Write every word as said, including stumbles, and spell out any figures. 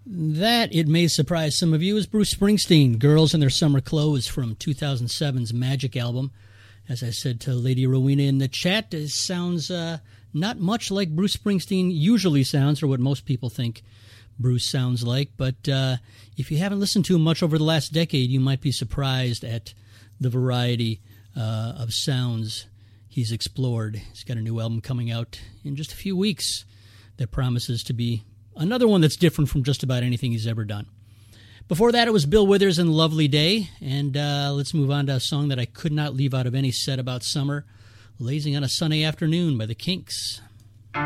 That, it may surprise some of you, is Bruce Springsteen, Girls in Their Summer Clothes from two thousand seven's Magic album. As I said to Lady Rowena in the chat, it sounds uh, not much like Bruce Springsteen usually sounds, or what most people think Bruce sounds like. But uh, if you haven't listened to him much over the last decade, you might be surprised at the variety uh, of sounds he's explored. He's got a new album coming out in just a few weeks that promises to be another one that's different from just about anything he's ever done. Before that, it was Bill Withers and Lovely Day, and uh, let's move on to a song that I could not leave out of any set about summer, Lazing on a Sunday Afternoon by the Kinks.